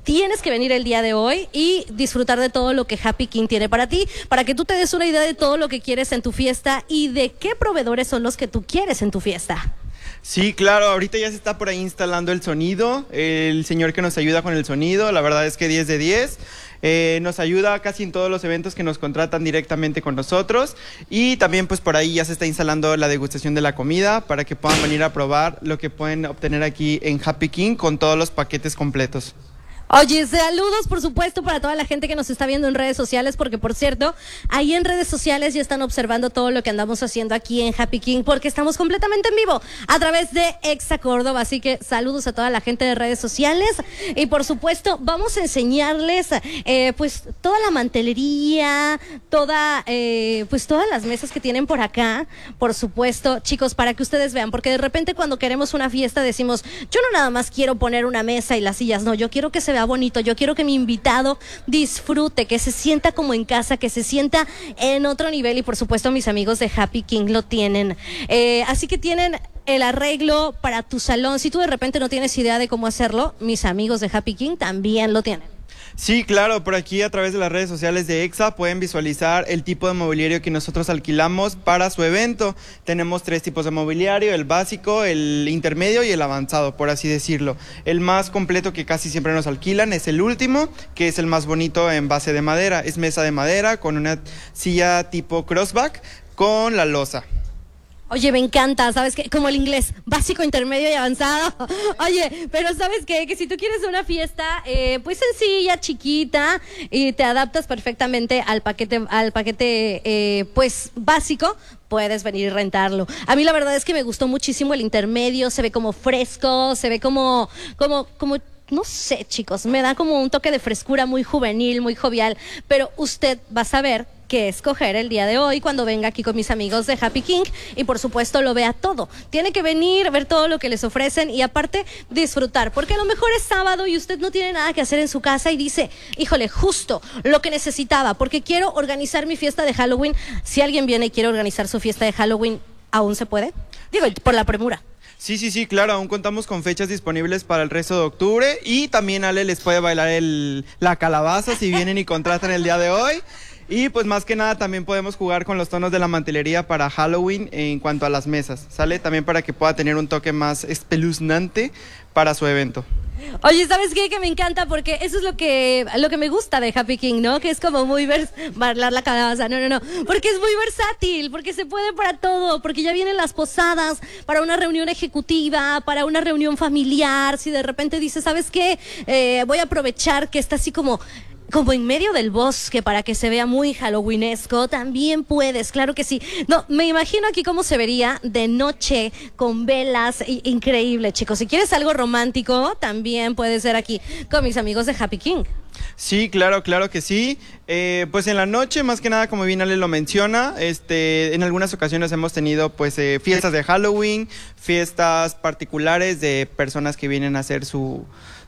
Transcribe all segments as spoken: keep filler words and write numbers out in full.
tienes que venir el día de hoy y disfrutar de todo lo que Happy King tiene para ti, para que tú te des una idea de todo lo que quieres en tu fiesta y de qué proveedores son los que tú quieres en tu fiesta. Sí, claro, ahorita ya se está por ahí instalando el sonido, el señor que nos ayuda con el sonido, la verdad es que diez de diez. Eh, nos ayuda casi en todos los eventos que nos contratan directamente con nosotros, y también pues por ahí ya se está instalando la degustación de la comida para que puedan venir a probar lo que pueden obtener aquí en Happy King con todos los paquetes completos. Oye, saludos por supuesto para toda la gente que nos está viendo en redes sociales, porque por cierto, ahí en redes sociales ya están observando todo lo que andamos haciendo aquí en Happy King, porque estamos completamente en vivo a través de Exa Córdoba, así que saludos a toda la gente de redes sociales. Y por supuesto vamos a enseñarles eh, pues toda la mantelería, toda eh, pues todas las mesas que tienen por acá, por supuesto, chicos, para que ustedes vean, porque de repente cuando queremos una fiesta decimos, yo no nada más quiero poner una mesa y las sillas, no, yo quiero que se bonito, yo quiero que mi invitado disfrute, que se sienta como en casa, que se sienta en otro nivel, y por supuesto mis amigos de Happy King lo tienen, eh, así que tienen el arreglo para tu salón. Si tú de repente no tienes idea de cómo hacerlo, mis amigos de Happy King también lo tienen. Sí, claro, por aquí a través de las redes sociales de Exa pueden visualizar el tipo de mobiliario que nosotros alquilamos para su evento. Tenemos tres tipos de mobiliario, el básico, el intermedio y el avanzado, por así decirlo. El más completo que casi siempre nos alquilan es el último, que es el más bonito en base de madera. Es mesa de madera con una silla tipo crossback con la losa. Oye, me encanta, ¿sabes qué? Como el inglés, básico, intermedio y avanzado. Oye, pero ¿sabes qué? Que si tú quieres una fiesta, eh, pues sencilla, chiquita, y te adaptas perfectamente al paquete, al paquete, eh, pues básico, puedes venir y rentarlo. A mí la verdad es que me gustó muchísimo el intermedio, se ve como fresco, se ve como, como, como... no sé, chicos, me da como un toque de frescura muy juvenil, muy jovial, pero usted va a saber qué escoger el día de hoy cuando venga aquí con mis amigos de Happy King y por supuesto lo vea todo. Tiene que venir, ver todo lo que les ofrecen y aparte disfrutar, porque a lo mejor es sábado y usted no tiene nada que hacer en su casa y dice, híjole, justo lo que necesitaba, porque quiero organizar mi fiesta de Halloween. Si alguien viene y quiere organizar su fiesta de Halloween, ¿aún se puede? Digo, por la premura. Sí, sí, sí, claro, aún contamos con fechas disponibles para el resto de octubre, y también Ale les puede bailar el, la calabaza si vienen y contratan el día de hoy. Y pues más que nada también podemos jugar con los tonos de la mantelería para Halloween en cuanto a las mesas, ¿sale? También para que pueda tener un toque más espeluznante para su evento. Oye, ¿sabes qué? Que me encanta, porque eso es lo que lo que me gusta de Happy King, ¿no? Que es como muy vers bailar la calabaza, no, no, no, porque es muy versátil, porque se puede para todo, porque ya vienen las posadas, para una reunión ejecutiva, para una reunión familiar. Si de repente dices, ¿sabes qué? Eh, voy a aprovechar que está así como... como en medio del bosque para que se vea muy halloweenesco, también puedes, claro que sí. No, me imagino aquí cómo se vería de noche con velas, increíble, chicos. Si quieres algo romántico, también puede ser aquí con mis amigos de Happy King. Sí, claro, claro que sí. Eh, pues en la noche, más que nada, como bien Ale lo menciona, este, en algunas ocasiones hemos tenido pues eh, fiestas de Halloween, fiestas particulares de personas que vienen a hacer su...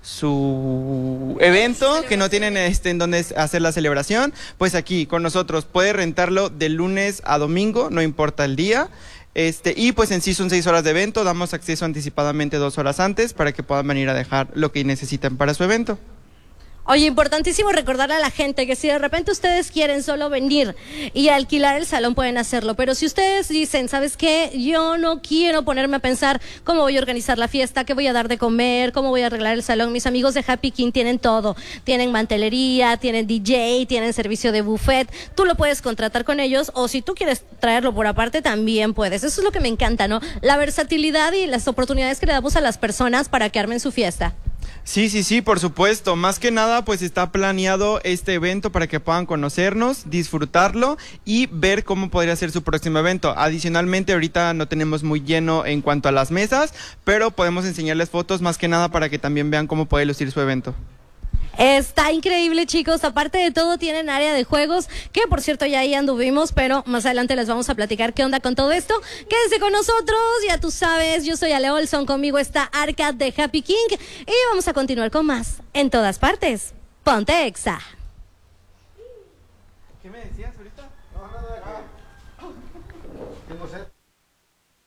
su evento, que no tienen este en donde hacer la celebración, pues aquí con nosotros puede rentarlo de lunes a domingo, no importa el día. Este, y pues en sí son seis horas de evento, damos acceso anticipadamente dos horas antes para que puedan venir a dejar lo que necesiten para su evento. Oye, importantísimo recordarle a la gente que si de repente ustedes quieren solo venir y alquilar el salón, pueden hacerlo. Pero si ustedes dicen, ¿sabes qué? Yo no quiero ponerme a pensar cómo voy a organizar la fiesta, qué voy a dar de comer, cómo voy a arreglar el salón. Mis amigos de Happy King tienen todo. Tienen mantelería, tienen D J, tienen servicio de buffet. Tú lo puedes contratar con ellos, o si tú quieres traerlo por aparte, también puedes. Eso es lo que me encanta, ¿no? La versatilidad y las oportunidades que le damos a las personas para que armen su fiesta. Sí, sí, sí, por supuesto. Más que nada, pues está planeado este evento para que puedan conocernos, disfrutarlo y ver cómo podría ser su próximo evento. Adicionalmente, ahorita no tenemos muy lleno en cuanto a las mesas, pero podemos enseñarles fotos más que nada para que también vean cómo puede lucir su evento. Está increíble, chicos. Aparte de todo, tienen área de juegos, que por cierto ya ahí anduvimos, pero más adelante les vamos a platicar qué onda con todo esto. Quédense con nosotros, ya tú sabes, yo soy Ale Olson, conmigo está Arcad de Happy King y vamos a continuar con más en todas partes. Ponte Exa. ¿Qué me decías?